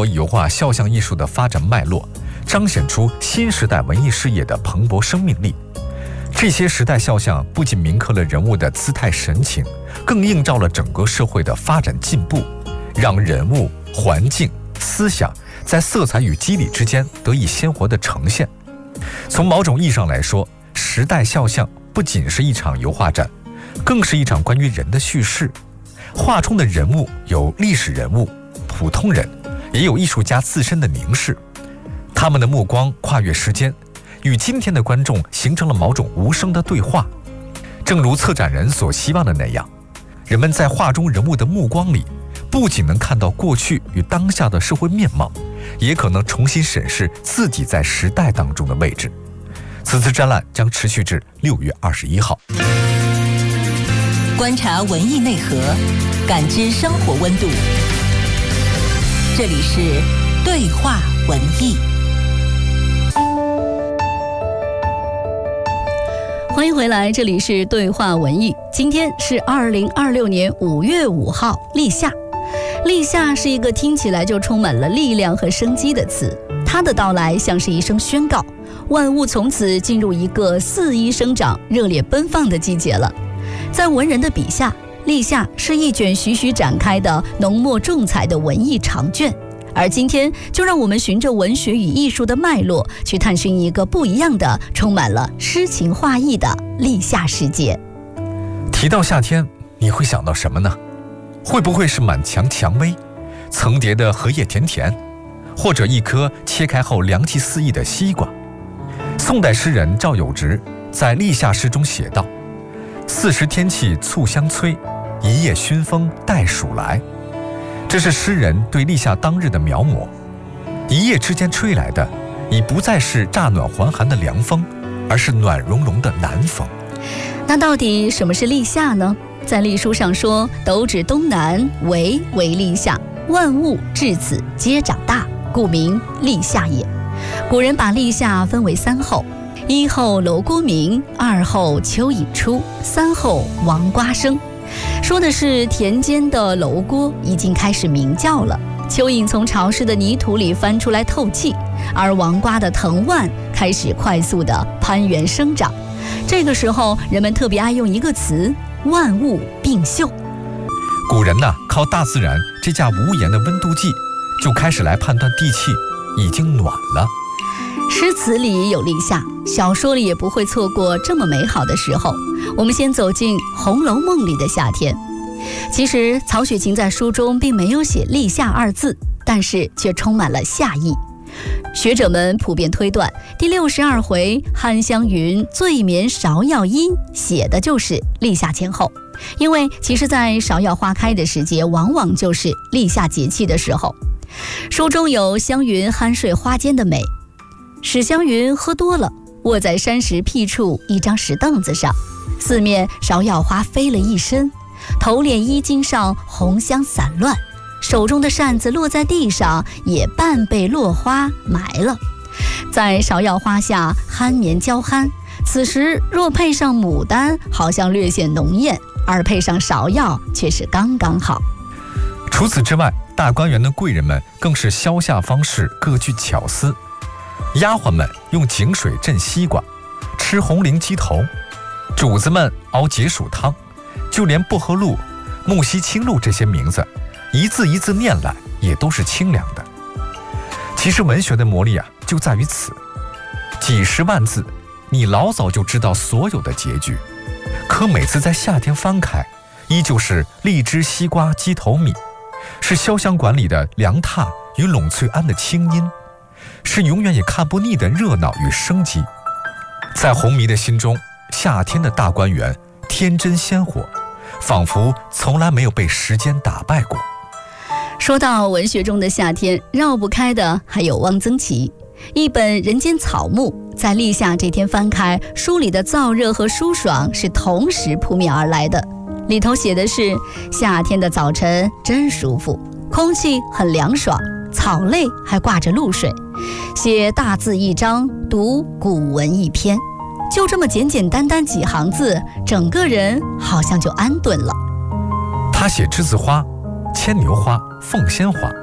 国油画肖像艺术的发展脉络，彰显出新时代文艺事业的蓬勃生命力。这些时代肖像不仅铭刻了人物的姿态神情，更映照了整个社会的发展进步，让人物、环境、思想在色彩与肌理之间得以鲜活的呈现。从某种意义上来说，时代肖像不仅是一场油画展，更是一场关于人的叙事。画中的人物有历史人物、普通人，也有艺术家自身的凝视。他们的目光跨越时间，与今天的观众形成了某种无声的对话。正如策展人所希望的那样，人们在画中人物的目光里，不仅能看到过去与当下的社会面貌，也可能重新审视自己在时代当中的位置。此次展览将持续至6月21号。 观察文艺内核，感知生活温度。这里是对话文艺。 欢迎回来，这里是对话文艺。今天是2026年5月5号，立夏。立夏是一个听起来就充满了力量和生机的词，它的到来像是一声宣告，万物从此进入一个肆意生长、热烈奔放的季节了。在文人的笔下，立夏是一卷徐徐展开的浓墨重彩的文艺长卷。而今天就让我们循着文学与艺术的脉络，去探寻一个不一样的、充满了诗情画意的立夏世界。 提到夏天，你会想到什么呢？会不会是满墙蔷薇，层叠的荷叶甜甜，或者一颗切开后凉气四溢的西瓜？宋代诗人赵有直在立夏诗中写道：“4时天气促香催，一夜熏风带暑来。”这是诗人对立夏当日的描摹。一夜之间吹来的，已不再是乍暖还寒的凉风，而是暖融融的南风。 那到底什么是立夏呢？在历书上说，斗指东南，为立夏，万物至此皆长大，故名立夏也。古人把立夏分为3候：1候楼锅鸣，2候蚯蚓出，3候王瓜生。说的是田间的楼锅已经开始鸣叫了，蚯蚓从潮湿的泥土里翻出来透气，而王瓜的藤蔓开始快速地攀援生长。这个时候，人们特别爱用一个词：万物并秀。 古人靠大自然这架无言的温度计，就开始来判断地气已经暖了。 诗词里有立夏，小说里也不会错过这么美好的时候。我们先走进《红楼梦》里的夏天。其实曹雪芹在书中并没有写立夏2字，但是却充满了夏意。学者们普遍推断，第62回汉湘云醉眠芍药阴写的就是立夏前后，因为其实在芍药花开的时节，往往就是立夏节气的时候。书中有湘云酣睡花间的美。史湘云喝多了，卧在山石僻处一张石凳子上，四面芍药花飞了一身，头脸衣襟上红香散乱，手中的扇子落在地上，也半被落花埋了。在芍药花下酣眠娇酣，此时若配上牡丹，好像略显浓艳，而配上芍药却是刚刚好。 除此之外，大观园的贵人们更是消夏方式各具巧思。丫鬟们用井水浸西瓜，吃红绫鸡头；主子们熬解暑汤，就连薄荷露、木樨清露这些名字，一字一字念来也都是清凉的。其实文学的魔力就在于此，几十万字，你老早就知道所有的结局，可每次在夏天翻开，依旧是荔枝西瓜鸡头米，是潇湘馆里的凉榻与栊翠庵的清音，是永远也看不腻的热闹与生机。在红迷的心中，夏天的大观园天真鲜活，仿佛从来没有被时间打败过。 说到文学中的夏天，绕不开的还有汪曾祺。一本《人间草木》在立夏这天翻开，书里的燥热和舒爽是同时扑面而来的。里头写的是夏天的早晨真舒服，空气很凉爽，草类还挂着露水，写大字一张，读古文一篇，就这么简简单单几行字，整个人好像就安顿了。 他写栀子花、牵牛花、凤仙花，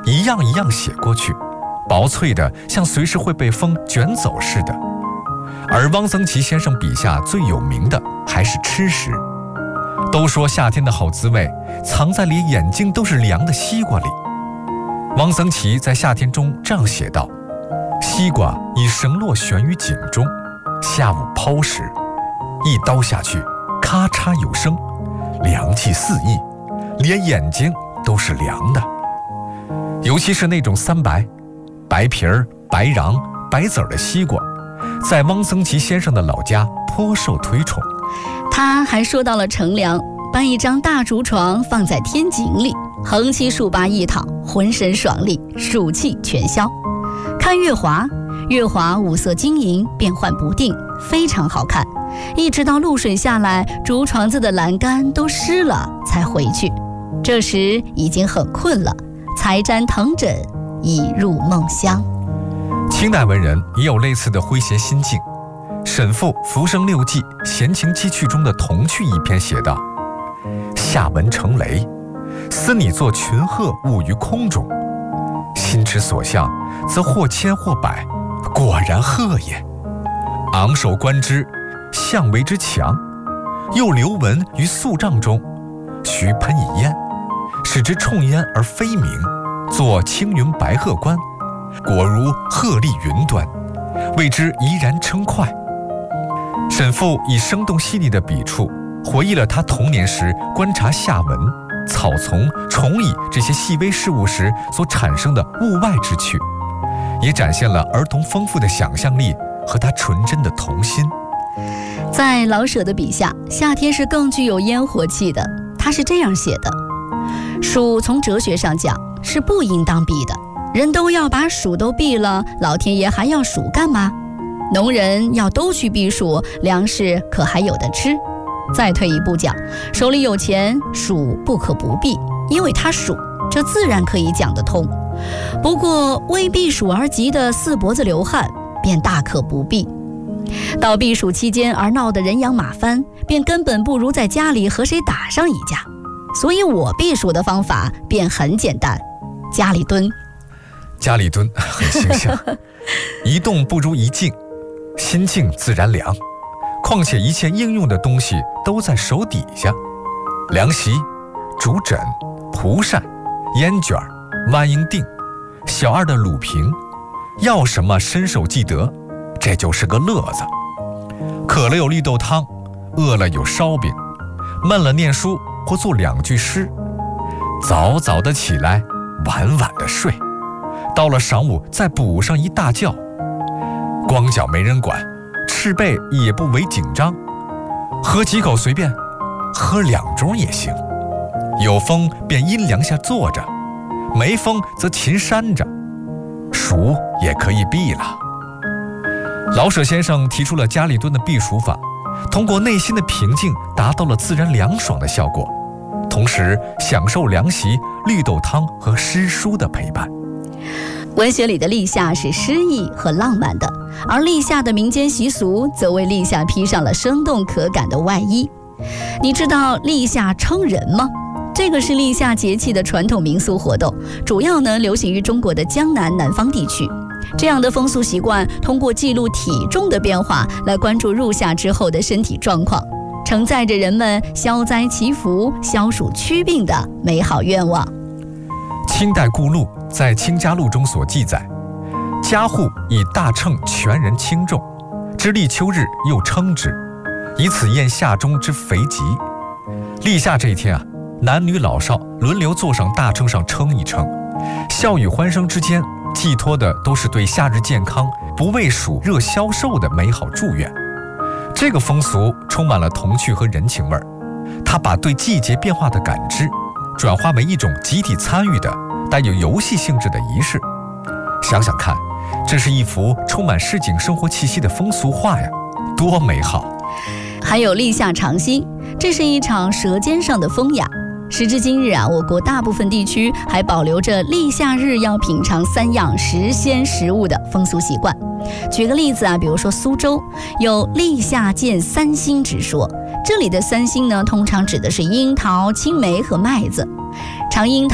一样一样写过去，薄脆的像随时会被风卷走似的。而汪曾祺先生笔下最有名的还是吃食。都说夏天的好滋味藏在离眼睛都是凉的西瓜里。汪曾祺在夏天中这样写道：西瓜以绳络悬于井中，下午抛食，一刀下去，咔嚓有声，凉气四溢，连眼睛都是凉的。尤其是那种三白，白皮儿、白瓤、白籽儿的西瓜，在汪曾祺先生的老家颇受推崇。 他还说到了乘凉，搬一张大竹床放在天井里，横七竖八一躺，浑身爽利，暑气全消。看月华，月华五色晶莹，变幻不定，非常好看。一直到露水下来，竹床子的栏杆都湿了，才回去。这时已经很困了，才沾藤枕，已入梦乡。 清代文人也有类似的诙谐心境。沈复《浮生六记·闲情记趣》中的童趣一篇写道：夏闻成雷，思你作群鹤舞于空中，心之所向，则或千或百，果然鹤也。昂首观之，象为之强，又留闻于素帐中，徐喷以烟，使之冲烟而飞鸣，作青云白鹤观，果如鹤立云端，谓之怡然称快。沈复以生动细腻的笔触回忆了他童年时观察夏蚊、草丛、虫蚁这些细微事物时所产生的物外之趣，也展现了儿童丰富的想象力和他纯真的童心。 在老舍的笔下，夏天是更具有烟火气的。他是这样写的：暑从哲学上讲是不应当避的，人都要把暑都避了，老天爷还要暑干嘛？农人要都去避暑，粮食可还有得吃。再退一步讲，手里有钱，暑不可不避，因为他暑，这自然可以讲得通。不过为避暑而急的四脖子流汗，便大可不避。到避暑期间而闹得人仰马翻，便根本不如在家里和谁打上一架。所以我避暑的方法便很简单，家里蹲。 家里蹲很形象，一动不如一静，心静自然凉。况且一切应用的东西都在手底下，凉席、竹枕、蒲扇、烟卷、万应锭、小二的卤瓶，要什么伸手即得，这就是个乐子。渴了有绿豆汤，饿了有烧饼，闷了念书或做2句诗，早早的起来，晚晚的睡，到了晌午再补上一大觉，光脚没人管，赤背也不为紧张，喝几口随便，喝2盅也行。有风便阴凉下坐着，没风则勤扇着，暑也可以避了。老舍先生提出了家里蹲的避暑法，通过内心的平静达到了自然凉爽的效果，同时享受凉席、绿豆汤和诗书的陪伴。 文学里的立夏是诗意和浪漫的，而立夏的民间习俗则为立夏披上了生动可感的外衣。你知道立夏称人吗？这个是立夏节气的传统民俗活动，主要呢流行于中国的江南南方地区。这样的风俗习惯通过记录体重的变化来关注入夏之后的身体状况，承载着人们消灾祈福、消暑祛病的美好愿望。 清代顾禄在《清嘉录》中所记载，家户以大秤全人轻重，知立秋日又称之，以此验夏中之肥极。立夏这一天啊，男女老少轮流坐上大秤上称一称，笑语欢声之间寄托的都是对夏日健康、不畏暑热消瘦的美好祝愿。这个风俗充满了童趣和人情味儿，它把对季节变化的感知转化为一种集体参与的带有游戏性质的仪式。想想看，这是一幅充满市井生活气息的风俗画呀，多美好！ 还有立夏尝新，这是一场舌尖上的风雅。时至今日啊，我国大部分地区还保留着立夏日要品尝3样时鲜食物的风俗习惯。举个例子啊，比如说苏州有立夏见3星之说，这里的3星呢，通常指的是樱桃、青梅和麦子。尝樱桃，吃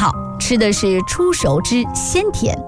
吃的是初熟之鲜甜。